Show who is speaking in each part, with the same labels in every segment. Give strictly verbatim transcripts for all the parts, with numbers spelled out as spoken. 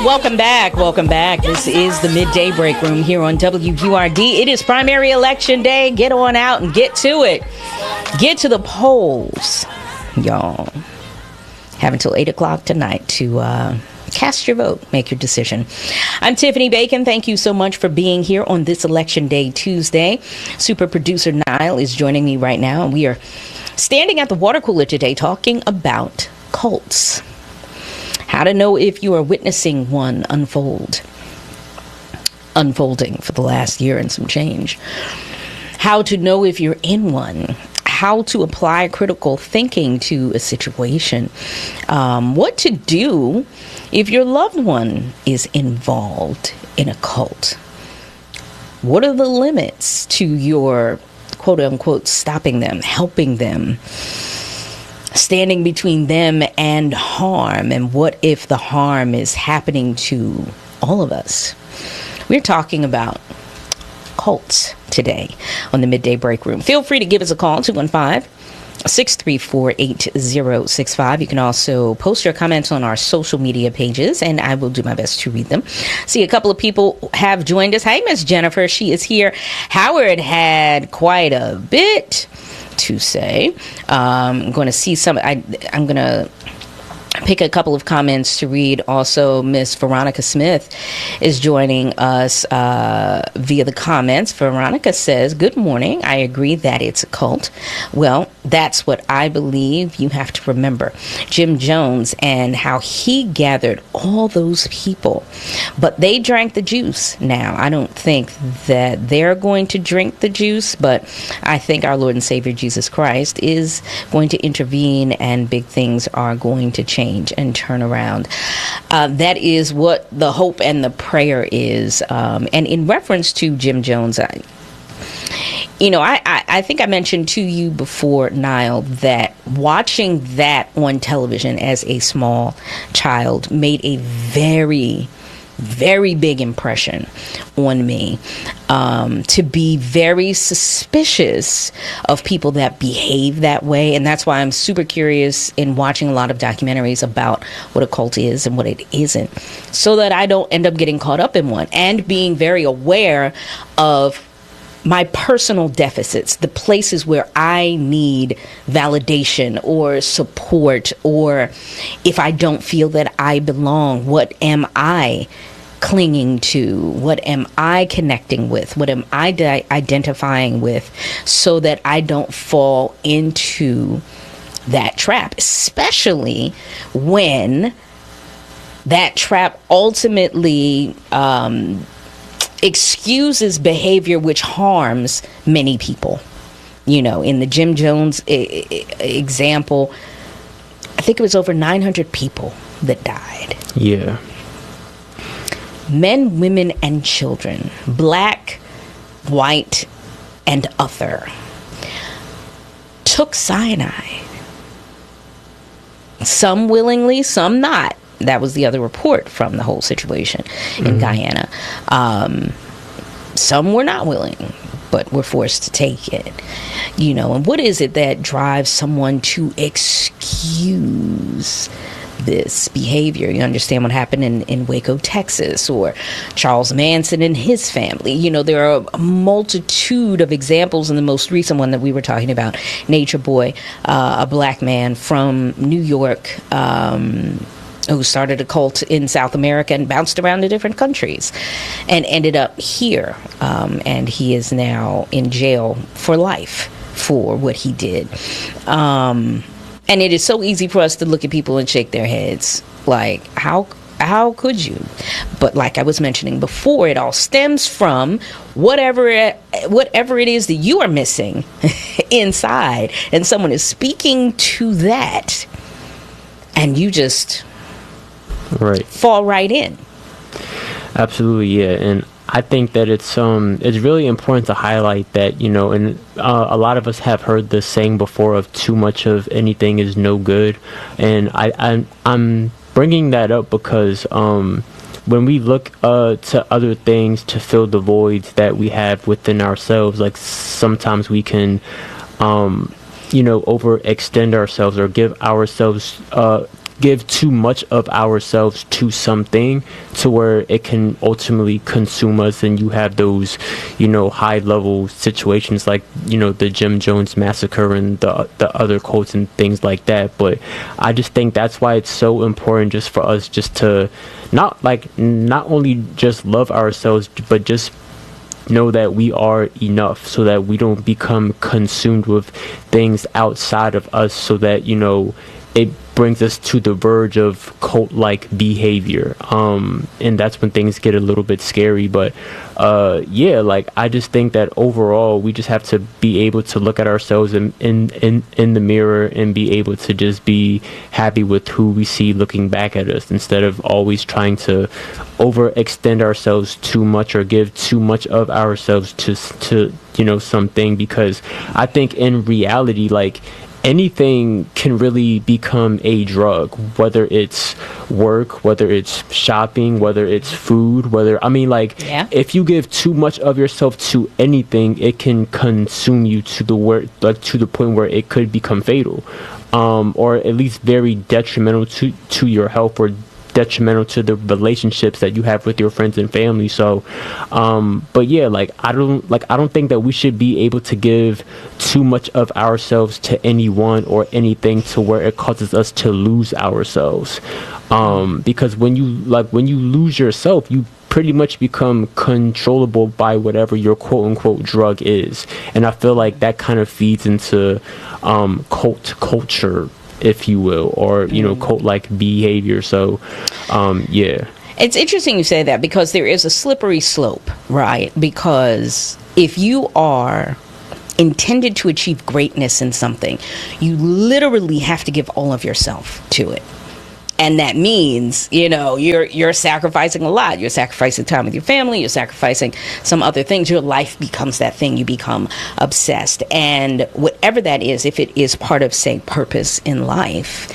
Speaker 1: Welcome back. Welcome back. This is the Midday Break Room here on W U R D. It is primary election day. Get on out and get to it. Get to the polls, y'all. Have until eight o'clock tonight to uh, cast your vote. Make your decision. I'm Tiffany Bacon. Thank you so much for being here on this Election Day Tuesday. Super producer Niall is joining me right now, and we are standing at the water cooler today talking about cults. How to know if you are witnessing one unfold, unfolding for the last year and some change. How to know if you're in one. How to apply critical thinking to a situation. Um, what to do if your loved one is involved in a cult. What are the limits to your quote unquote stopping them, helping them, standing between them and harm? And what if the harm is happening to all of us? We're talking about cults today on the Midday Break Room. Feel free to give us a call, two one five, six three four, eight zero six five. You can also post your comments on our social media pages, and I will do my best to read them. See, a couple of people have joined us. Hey, Miss Jennifer, she is here. Howard had quite a bit to say. Um, I'm going to see some. I, I'm going to pick a couple of comments to read. Also, Miss Veronica Smith is joining us uh, via the comments. Veronica says, "Good morning. I agree that it's a cult. Well, that's what I believe. You have to remember Jim Jones and how he gathered all those people, but they drank the juice. Now, I don't think that they're going to drink the juice, but I think our Lord and Savior Jesus Christ is going to intervene, and big things are going to change and turn around." Uh, that is what the hope and the prayer is. Um, and in reference to Jim Jones, I, you know, I, I, I think I mentioned to you before, Niall, that watching that on television as a small child made a very very big impression on me, um, to be very suspicious of people that behave that way. And that's why I'm super curious in watching a lot of documentaries about what a cult is and what it isn't, so that I don't end up getting caught up in one, and being very aware of my personal deficits, the places where I need validation or support, or if I don't feel that I belong, what am I clinging to? What am I connecting with? What am I di- identifying with, so that I don't fall into that trap, especially when that trap ultimately um, excuses behavior which harms many people. You know, in the Jim Jones I- I- example, I think it was over nine hundred people that died.
Speaker 2: Yeah.
Speaker 1: Men, women, and children, black, white, and other, took cyanide. Some willingly, some not. That was the other report from the whole situation in mm-hmm. Guyana. Um, some were not willing, but were forced to take it. You know, and what is it that drives someone to excuse this behavior? You understand what happened in, in Waco, Texas, or Charles Manson and his family. You know, there are a multitude of examples, and the most recent one that we were talking about, Nature Boy, uh, a black man from New York, um, who started a cult in South America and bounced around to different countries and ended up here. Um, and he is now in jail for life for what he did. Um, and it is so easy for us to look at people and shake their heads like, how how could you? But like I was mentioning before, it all stems from whatever it, whatever it is that you are missing inside, and someone is speaking to that, and you just
Speaker 2: right
Speaker 1: fall right in.
Speaker 2: Absolutely, yeah. And I think that it's um it's really important to highlight that, you know, and uh, a lot of us have heard this saying before of too much of anything is no good, and I I'm, I'm bringing that up because um when we look uh to other things to fill the voids that we have within ourselves, like sometimes we can um you know overextend ourselves or give ourselves uh give too much of ourselves to something to where it can ultimately consume us, and you have those, you know, high level situations like, you know, the Jim Jones massacre and the the other cults and things like that. But I just think that's why it's so important just for us just to not like not only just love ourselves, but just know that we are enough, so that we don't become consumed with things outside of us, so that, you know, it brings us to the verge of cult-like behavior, um and that's when things get a little bit scary. But uh yeah, like I just think that overall we just have to be able to look at ourselves in in in, in the mirror and be able to just be happy with who we see looking back at us, instead of always trying to overextend ourselves too much or give too much of ourselves to to you know, something. Because I think in reality, like, anything can really become a drug, whether it's work, whether it's shopping, whether it's food, whether, I mean, like,
Speaker 1: yeah.
Speaker 2: if you give too much of yourself to anything, it can consume you to the where, like, to the point where it could become fatal, um, or at least very detrimental to, to your health, or detrimental to the relationships that you have with your friends and family. So um but yeah, like I don't like I don't think that we should be able to give too much of ourselves to anyone or anything to where it causes us to lose ourselves, um because when you like when you lose yourself, you pretty much become controllable by whatever your quote-unquote drug is. And I feel like that kind of feeds into um cult culture, if you will, or, you know, cult-like behavior. So um yeah,
Speaker 1: it's interesting you say that, because there is a slippery slope, right? Because if you are intended to achieve greatness in something, you literally have to give all of yourself to it. And that means, you know, you're you're sacrificing a lot. You're sacrificing time with your family. You're sacrificing some other things. Your life becomes that thing. You become obsessed. And whatever that is, if it is part of, say, purpose in life,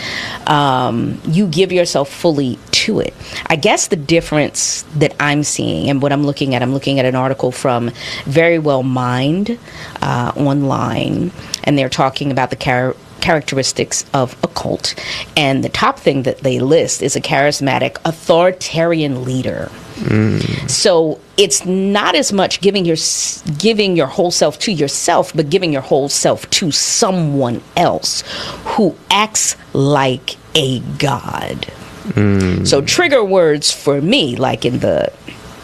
Speaker 1: um, you give yourself fully to it. I guess the difference that I'm seeing and what I'm looking at, I'm looking at an article from Very Well Mind uh, online, and they're talking about the character characteristics of a cult, and the top thing that they list is a charismatic authoritarian leader. Mm. So it's not as much giving your giving your whole self to yourself, but giving your whole self to someone else who acts like a god. Mm. So trigger words for me, like in the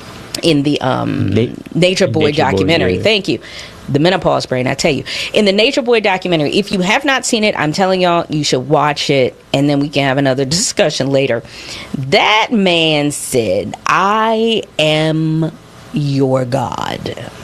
Speaker 1: in the um, Na- Nature Boy Nature documentary. Boy, yeah. Thank you. The menopause brain, I tell you. In the Nature Boy documentary, if you have not seen it, I'm telling y'all, you should watch it, and then we can have another discussion later. That man said, I am your God.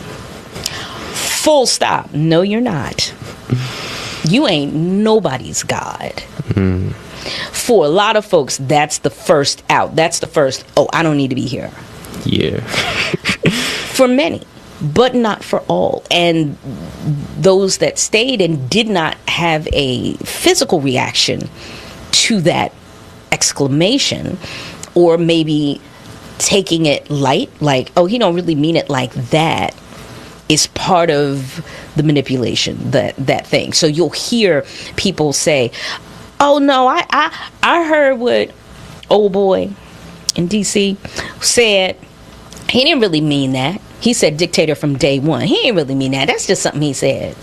Speaker 1: Full stop. No, you're not. You ain't nobody's God. Mm. For a lot of folks, that's the first out. That's the first, oh, I don't need to be here.
Speaker 2: Yeah.
Speaker 1: For many. But not for all. And those that stayed and did not have a physical reaction to that exclamation, or maybe taking it light, like, oh, he don't really mean it like that, is part of the manipulation, that that thing. So you'll hear people say, oh no, I I, I heard what old boy in D C said. He didn't really mean that. He said dictator from day one. He didn't really mean that. That's just something he said.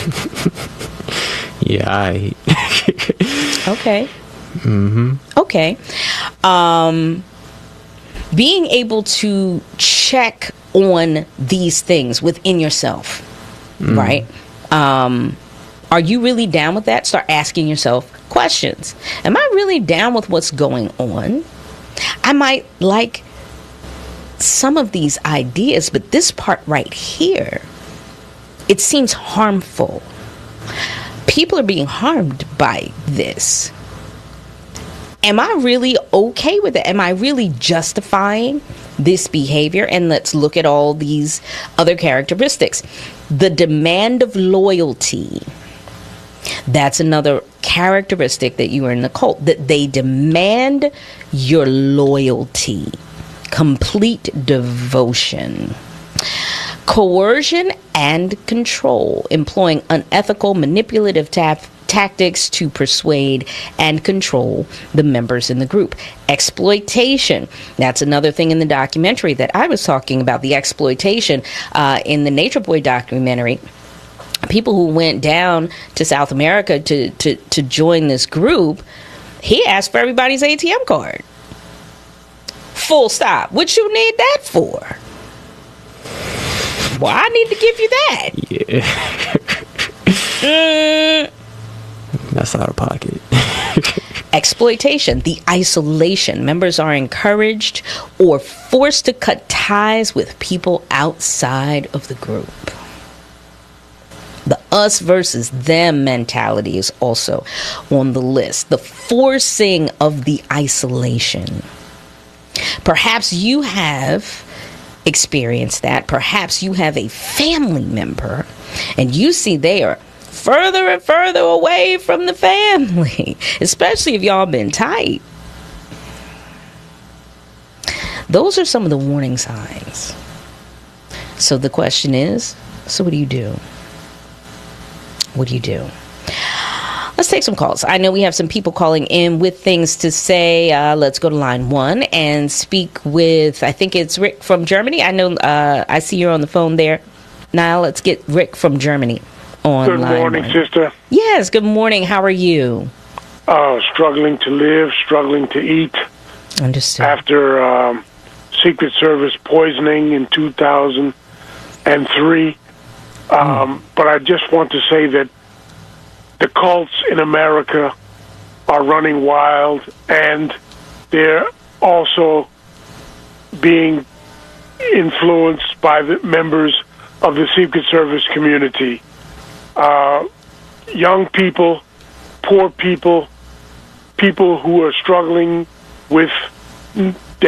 Speaker 2: Yeah, I...
Speaker 1: Okay.
Speaker 2: Mm-hmm.
Speaker 1: Okay. Um, being able to check on these things within yourself, mm. right? Um, are you really down with that? Start asking yourself questions. Am I really down with what's going on? I might like some of these ideas, but this part right here, it seems harmful. People are being harmed by this. Am I really okay with it? Am I really justifying this behavior? And let's look at all these other characteristics. The demand of loyalty. That's another characteristic that you are in the cult, that they demand your loyalty. Complete devotion. Coercion and control, employing unethical, manipulative ta- tactics to persuade and control the members in the group. Exploitation. That's another thing in the documentary that I was talking about, the exploitation uh, in the Nature Boy documentary. People who went down to South America to, to, to join this group, he asked for everybody's A T M card. Full stop. What you need that for? Well, I need to give you that.
Speaker 2: Yeah. mm. That's out of pocket.
Speaker 1: Exploitation, the isolation. Members are encouraged or forced to cut ties with people outside of the group. The us versus them mentality is also on the list. The forcing of the isolation. Perhaps you have experienced that. Perhaps you have a family member and you see they are further and further away from the family, especially if y'all been tight. Those are some of the warning signs. So the question is, so what do you do? What do you do? Let's take some calls. I know we have some people calling in with things to say. Uh, let's go to line one and speak with, I think it's Rick from Germany. I know, uh, I see you're on the phone there. Now let's get Rick from Germany on
Speaker 3: Good
Speaker 1: line
Speaker 3: morning,
Speaker 1: one.
Speaker 3: sister.
Speaker 1: Yes, good morning. How are you?
Speaker 3: Uh, struggling to live, struggling to eat.
Speaker 1: Understood.
Speaker 3: After um, Secret Service poisoning in two thousand three. Um, mm. But I just want to say that the cults in America are running wild, and they're also being influenced by the members of the Secret Service community. Uh, young people, poor people, people who are struggling with